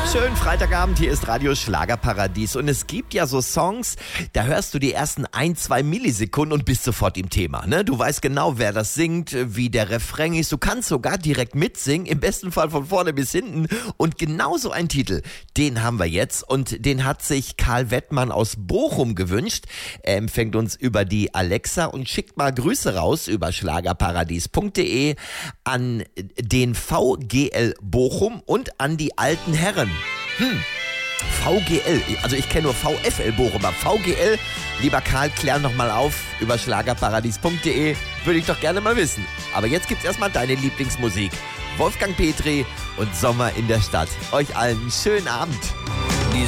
Schönen Freitagabend, hier ist Radio Schlagerparadies und es gibt ja so Songs, da hörst du die ersten 1-2 Millisekunden und bist sofort im Thema, ne? Du weißt genau, wer das singt, wie der Refrain ist, du kannst sogar direkt mitsingen, im besten Fall von vorne bis hinten und genau so ein Titel, den haben wir jetzt und den hat sich Karl Wettmann aus Bochum gewünscht. Er empfängt uns über die Alexa und schickt mal Grüße raus über schlagerparadies.de an den VGL Bochum und an die alten Herren. VGL, also ich kenne nur VfL Bochum, aber VGL, lieber Karl, klär noch mal auf über schlagerparadies.de, würde ich doch gerne mal wissen. Aber jetzt gibt's erstmal deine Lieblingsmusik. Wolfgang Petri und Sommer in der Stadt. Euch allen einen schönen Abend.